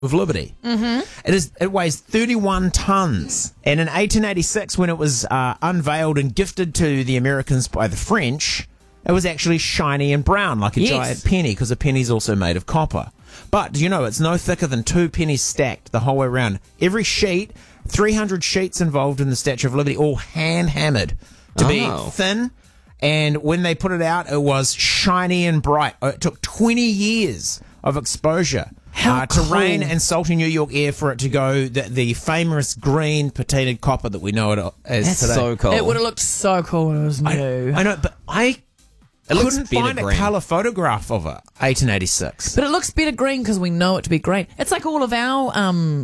of Liberty. It weighs 31 tons. And in 1886, when it was unveiled and gifted to the Americans by the French, it was actually shiny and brown, like a giant penny, because a penny's also made of copper. But, do you know, it's no thicker than 2 pennies stacked the whole way around. Every sheet, 300 sheets involved in the Statue of Liberty, all hand-hammered to be thin. And when they put it out, it was shiny and bright. It took 20 years of exposure to rain and salty New York air for it to go the famous green patinaed copper that we know it as That's today. so cool. It would have looked so cool when it was new. I know, but I looks couldn't better find a green. colour photograph of it. 1886. But it looks better green because we know it to be green. It's like all of our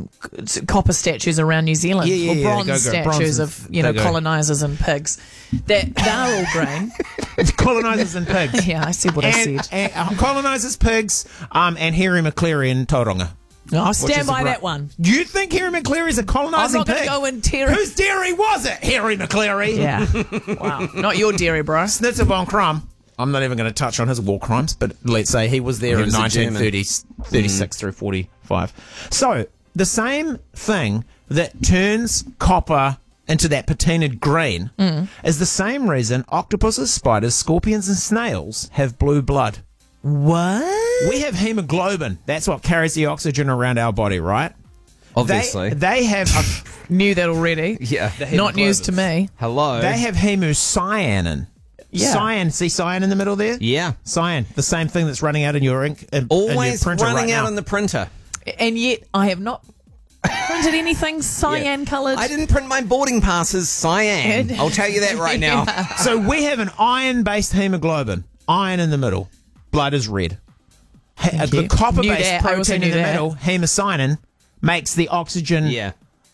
copper statues around New Zealand, Yeah, or bronze go. statues Bronze of and- go. colonisers and pigs. They're all green. It's colonisers and pigs. Yeah, I see what I said. And colonisers, pigs, and Harry McCleary and Tauranga. I'll Which stand is a by great- that one. Do you think Harry McCleary's a I'm colonising not going to pig? go and tear it. Whose dairy was it? Harry McCleary. Yeah. Wow. Not your dairy, bro. Snitzer von Krum. I'm not even going to touch on his war crimes, but let's say he was there He in was a German. 1936 through 45. So, the same thing that turns copper into that patinaed green is the same reason octopuses, spiders, scorpions, and snails have blue blood. What? We have hemoglobin. That's what carries the oxygen around our body, right? Obviously. They have Knew that already. yeah. Not news to me. Hello. they have hemocyanin. Yeah. Cyan, see cyan in the middle there? Yeah. Cyan, the same thing that's running out in your ink, in your Always printer running right out now. on the printer. And yet I have not printed anything cyan coloured. I didn't print my boarding passes cyan. I'll tell you that right now. So we have an iron-based hemoglobin. Iron in the middle. Blood is red. Thank The you. copper-based Knew that. I also protein in knew the that. middle, hemocyanin, makes the oxygen. Yeah.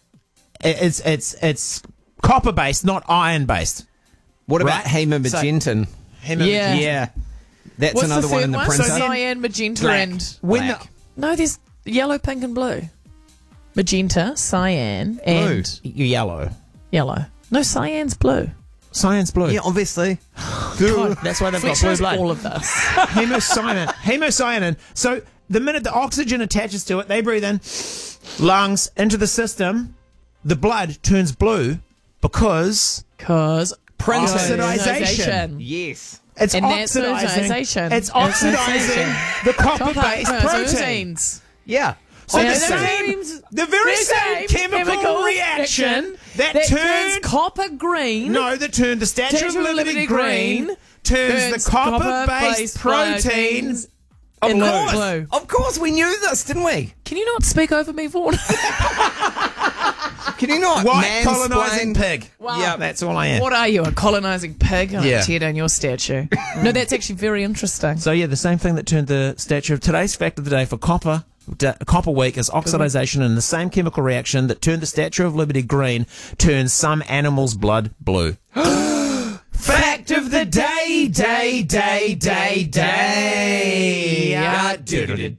It's copper-based, not iron-based. What about Right. hemagentin? Yeah. Yeah. That's What's another the one third in the one? printer. So cyan, magenta, Black. and When Black. no, there's yellow, pink, and blue. Magenta, cyan, and yellow. yellow. No, cyan's blue. Cyan's blue. Yeah, obviously. That's why they've got Which blue knows blood. all of this. Hemocyanin. So the minute the oxygen attaches to it, they breathe in, lungs, into the system, the blood turns blue because Because Oxidization. Yes. it's And that's oxidizing. oxidization. It's oxidizing the copper-based protein. proteins. Yeah. So Yeah, the the very same chemical reaction that turns turned copper green. that turned the Statue of Liberty green turns the copper-based proteins. Of in the course. blue. Of course, we knew this, didn't we? Can you not speak over me, Vaughan? Can you not? White colonising mansplain? pig. Wow. Yeah, that's all I am. What are you, a colonising pig? Yeah. Tear down your statue. No, that's actually very interesting. So yeah, the same thing that turned the statue of today's fact of the day for Copper Week is oxidization, and the same chemical reaction that turned the Statue of Liberty green turns some animal's blood blue. Fact of the day.